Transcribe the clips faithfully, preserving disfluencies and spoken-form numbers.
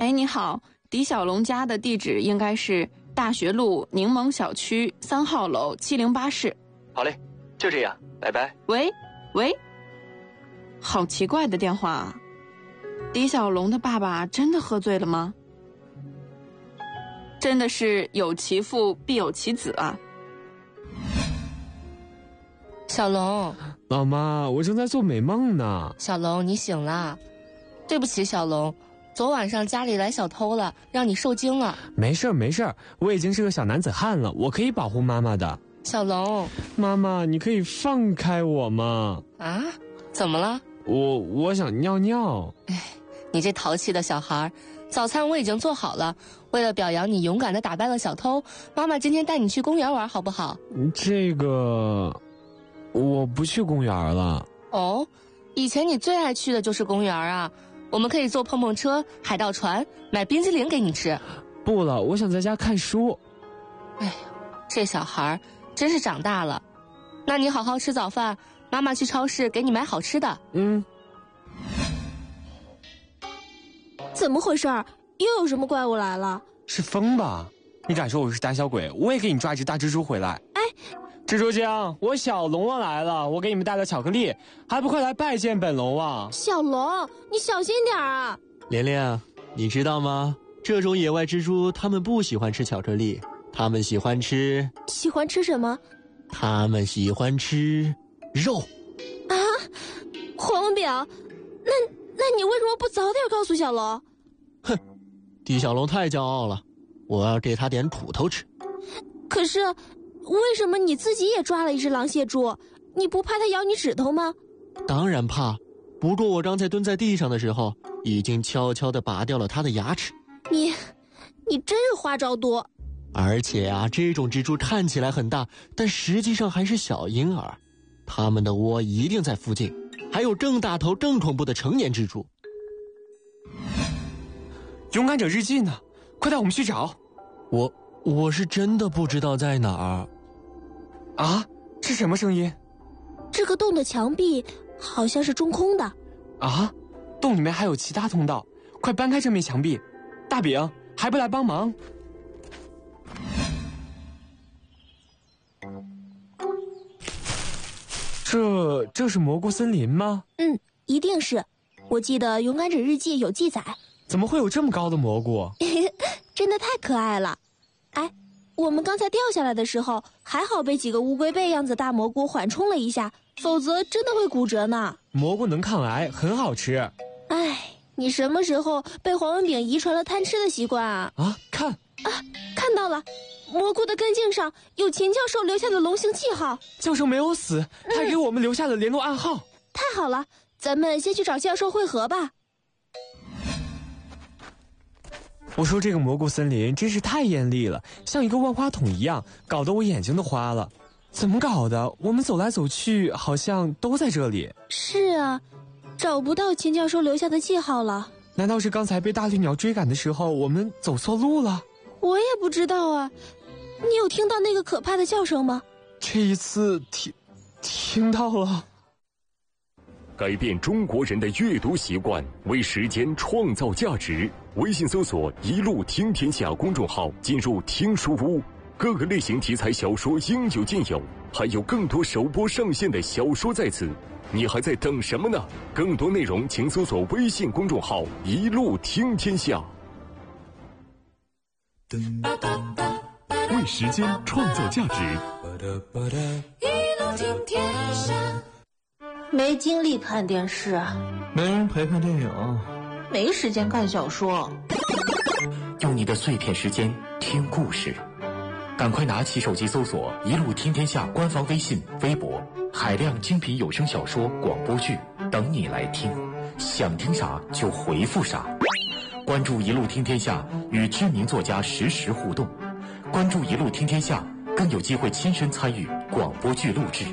喂，你好，狄小龙家的地址应该是大学路柠檬小区三号楼七零八室。 好嘞，就这样，拜拜。 喂，喂，好奇怪的电话啊！狄小龙的爸爸真的喝醉了吗？真的是有其父必有其子啊！ 小龙， 老妈，我正在做美梦呢。 小龙，你醒了？对不起，小龙，昨晚上家里来小偷了，让你受惊了。 没事没事，我已经是个小男子汉了，我可以保护妈妈的。 小龙， 妈妈，你可以放开我吗？ 啊？怎么了？ 我我想尿尿。 哎，你这淘气的小孩，早餐我已经做好了。为了表扬你勇敢地打败了小偷，妈妈今天带你去公园玩好不好？ 这个，我不去公园了。 哦，以前你最爱去的就是公园啊。我们可以坐碰碰车、海盗船，买冰激凌给你吃。 不了，我想在家看书。 哎呦，这小孩真是长大了。那你好好吃早饭，妈妈去超市给你买好吃的。 嗯。 怎么回事？又有什么怪物来了？ 是风吧？你敢说我是胆小鬼，我也给你抓一只大蜘蛛回来。 哎， 蜘蛛精，我小龙王来了，我给你们带了巧克力，还不快来拜见本龙王？ 小龙，你小心点啊！ 莲莲，你知道吗？这种野外蜘蛛，它们不喜欢吃巧克力，它们喜欢吃…… 喜欢吃什么？ 它们喜欢吃肉。 啊，黄文炳，那那你为什么不早点告诉小龙？ 哼，狄小龙太骄傲了，我要给他点土头吃。 可是，为什么你自己也抓了一只狼蟹蛛？你不怕它咬你指头吗？ 当然怕，不过我刚才蹲在地上的时候，已经悄悄地拔掉了它的牙齿。 你，你真是花招多。 而且啊，这种蜘蛛看起来很大，但实际上还是小婴儿，它们的窝一定在附近。还有更大头、更恐怖的成年蜘蛛。 勇敢者日记呢？快带我们去找。 我我是真的不知道在哪儿。 啊？是什么声音？ 这个洞的墙壁好像是中空的。 啊？洞里面还有其他通道，快搬开这面墙壁。大饼，还不来帮忙？这这是蘑菇森林吗？ 嗯，一定是。我记得勇敢者日记有记载。 怎么会有这么高的蘑菇？ 真的太可爱了。哎，我们刚才掉下来的时候，还好被几个乌龟背样子大蘑菇缓冲了一下，否则真的会骨折呢。 蘑菇能抗癌，很好吃。 哎，你什么时候被黄文炳遗传了贪吃的习惯啊？ 啊，看啊，看到了，蘑菇的根茎上有钱教授留下的龙形记号。 教授没有死，他还给我们留下了联络暗号。嗯、 太好了，咱们先去找教授会合吧。 我说这个蘑菇森林真是太艳丽了，像一个万花筒一样，搞得我眼睛都花了。怎么搞的？我们走来走去，好像都在这里。 是啊，找不到钱教授留下的记号了。 难道是刚才被大绿鸟追赶的时候，我们走错路了？ 我也不知道啊。你有听到那个可怕的叫声吗？ 这一次听听到了。 改变中国人的阅读习惯，为时间创造价值。微信搜索“一路听天下”公众号，进入听书屋，各个类型题材小说应有尽有，还有更多首播上线的小说在此。你还在等什么呢？更多内容请搜索微信公众号“一路听天下”。为时间创造价值。 一路听天下。 没精力看电视， 没人陪看电影， 没时间看小说。 用你的碎片时间听故事，赶快拿起手机搜索“一路听天下”官方微信、微博，海量精品有声小说、广播剧等你来听，想听啥就回复啥。关注“一路听天下”，与知名作家实时互动。关注“一路听天下”，更有机会亲身参与广播剧录制。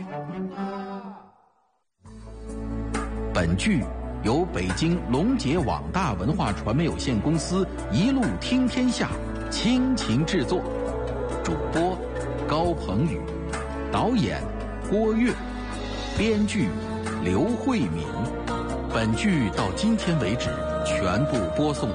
本剧由北京龙杰网大文化传媒有限公司一路听天下倾情制作，主播高鹏宇，导演郭跃，编剧刘慧敏。本剧到今天为止全部播送